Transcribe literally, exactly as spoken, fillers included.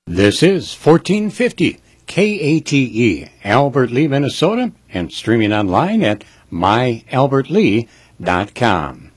This is fourteen fifty K A T E, Albert Lea, Minnesota, and streaming online at my albert lea dot com.